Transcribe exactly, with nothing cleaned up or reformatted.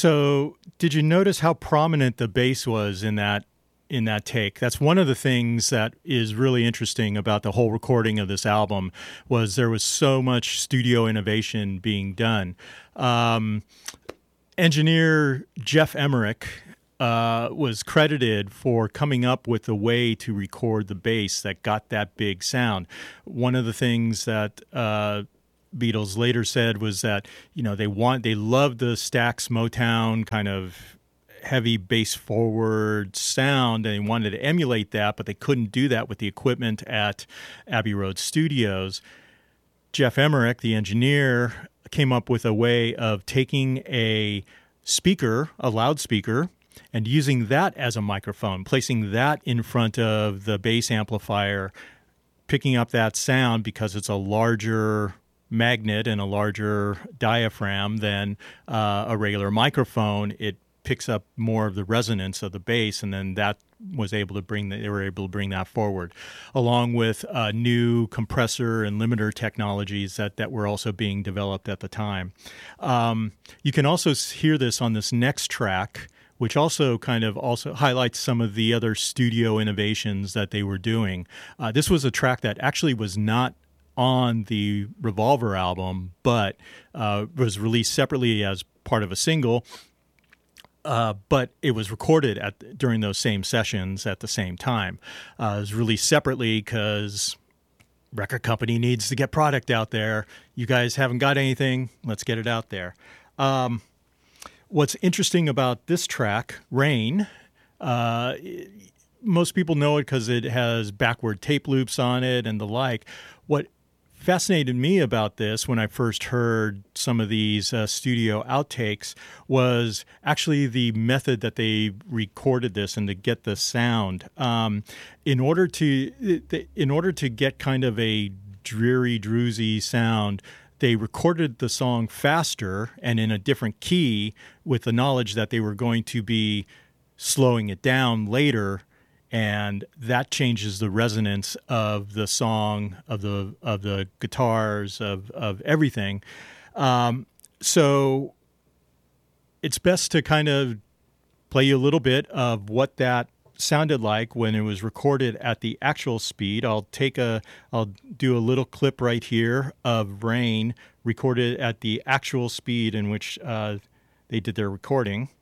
So, did you notice how prominent the bass was in that in that take? That's one of the things that is really interesting about the whole recording of this album was there was so much studio innovation being done. Um, engineer Jeff Emmerich uh, was credited for coming up with a way to record the bass that got that big sound. One of the things that uh, Beatles later said was that, you know, they want they loved the Stax Motown kind of heavy bass forward sound, and they wanted to emulate that, but they couldn't do that with the equipment at Abbey Road Studios. Jeff Emmerich, the engineer, came up with a way of taking a speaker, a loudspeaker, and using that as a microphone, placing that in front of the bass amplifier, picking up that sound because it's a larger magnet and a larger diaphragm than uh, a regular microphone. It picks up more of the resonance of the bass, and then that was able to bring the, they were able to bring that forward, along with uh, new compressor and limiter technologies that, that were also being developed at the time. Um, you can also hear this on this next track, which also kind of also highlights some of the other studio innovations that they were doing. Uh, this was a track that actually was not on the Revolver album, but uh, was released separately as part of a single. Uh, but it was recorded at during those same sessions at the same time. Uh, it was released separately because record company needs to get product out there. You guys haven't got anything. Let's get it out there. Um, what's interesting about this track, Rain, uh, most people know it because it has backward tape loops on it and the like. What fascinated me about this when I first heard some of these uh, studio outtakes was actually the method that they recorded this and to get the sound. Um, in order to in order to get kind of a dreary, drowsy sound, they recorded the song faster and in a different key with the knowledge that they were going to be slowing it down later. And that changes the resonance of the song, of the of the guitars, of of everything. Um, so it's best to kind of play you a little bit of what that sounded like when it was recorded at the actual speed. I'll take a, I'll do a little clip right here of Rain recorded at the actual speed in which uh, they did their recording.